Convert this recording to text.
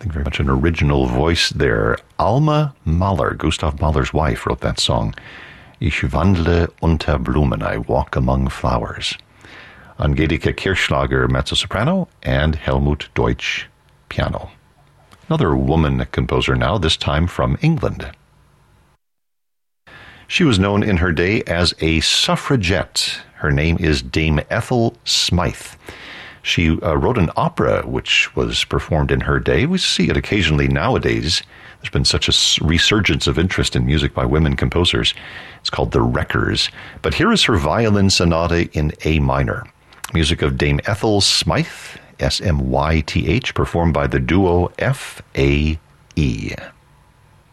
Something very much an original voice there. Alma Mahler, Gustav Mahler's wife, wrote that song. Ich wandle unter Blumen, I walk among flowers. Angelika Kirchschlager, mezzo-soprano, and Helmut Deutsch, piano. Another woman composer now, this time from England. She was known in her day as a suffragette. Her name is Dame Ethel Smythe. She wrote an opera which was performed in her day. We see it occasionally nowadays. There's been such a resurgence of interest in music by women composers. It's called The Wreckers. But here is her violin sonata in A minor. Music of Dame Ethel Smythe, S-M-Y-T-H, performed by the duo F-A-E.